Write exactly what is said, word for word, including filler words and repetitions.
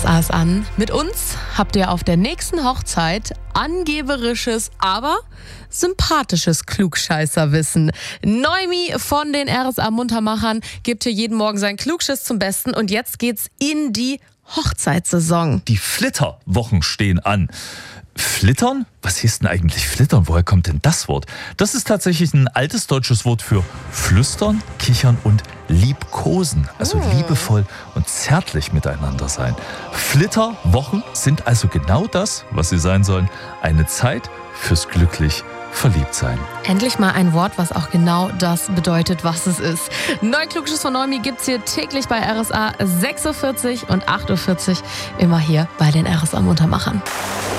A ist an. Mit uns habt ihr auf der nächsten Hochzeit angeberisches, aber sympathisches Klugscheißerwissen. Noemi von den R S A Muntermachern gibt hier jeden Morgen sein Klugschiss zum Besten. Und jetzt geht's in die Hochzeitssaison. Die Flitterwochen stehen an. Flittern? Was hieß denn eigentlich Flittern? Woher kommt denn das Wort? Das ist tatsächlich ein altes deutsches Wort für flüstern, kichern und liebkosen. Also oh. liebevoll und zärtlich miteinander sein. Flitterwochen sind also genau das, was sie sein sollen. Eine Zeit fürs glücklich verliebt sein. Endlich mal ein Wort, was auch genau das bedeutet, was es ist. Neuen Klugschiss von Noemi gibt's hier täglich bei R S A sechs Uhr vierzig und acht Uhr vierzig. Immer hier bei den R S A Muntermachern.